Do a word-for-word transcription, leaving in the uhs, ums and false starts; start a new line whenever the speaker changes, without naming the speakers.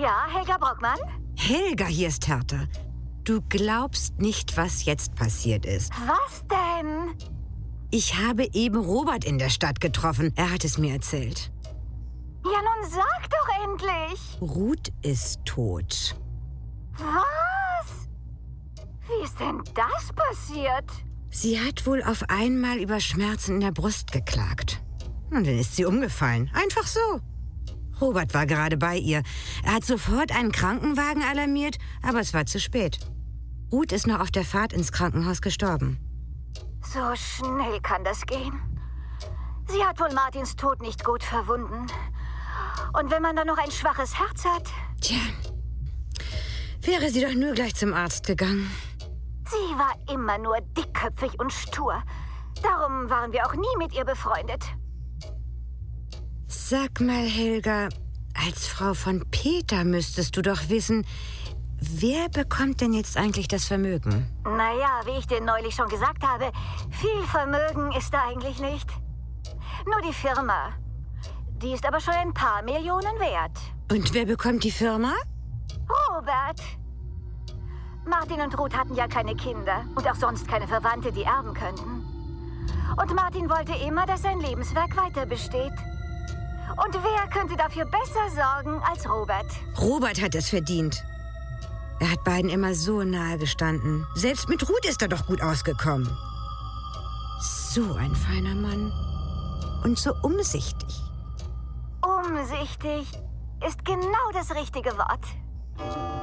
Ja, Helga Brockmann?
Helga, hier ist Hertha. Du glaubst nicht, was jetzt passiert ist.
Was denn?
Ich habe eben Robert in der Stadt getroffen. Er hat es mir erzählt.
Ja, nun sag doch endlich.
Ruth ist tot.
Was? Wie ist denn das passiert?
Sie hat wohl auf einmal über Schmerzen in der Brust geklagt. Und dann ist sie umgefallen. Einfach so. Robert war gerade bei ihr. Er hat sofort einen Krankenwagen alarmiert, aber es war zu spät. Ruth ist noch auf der Fahrt ins Krankenhaus gestorben.
So schnell kann das gehen. Sie hat wohl Martins Tod nicht gut verwunden. Und wenn man dann noch ein schwaches Herz hat...
Tja, wäre sie doch nur gleich zum Arzt gegangen.
Sie war immer nur dickköpfig und stur. Darum waren wir auch nie mit ihr befreundet.
Sag mal, Helga, als Frau von Peter müsstest du doch wissen, wer bekommt denn jetzt eigentlich das Vermögen?
Naja, wie ich dir neulich schon gesagt habe, viel Vermögen ist da eigentlich nicht. Nur die Firma. Die ist aber schon ein paar Millionen wert.
Und wer bekommt die Firma?
Robert. Martin und Ruth hatten ja keine Kinder und auch sonst keine Verwandte, die erben könnten. Und Martin wollte immer, dass sein Lebenswerk weiter besteht. Und wer könnte dafür besser sorgen als Robert?
Robert hat es verdient. Er hat beiden immer so nahe gestanden. Selbst mit Ruth ist er doch gut ausgekommen. So ein feiner Mann. Und so umsichtig.
Umsichtig ist genau das richtige Wort.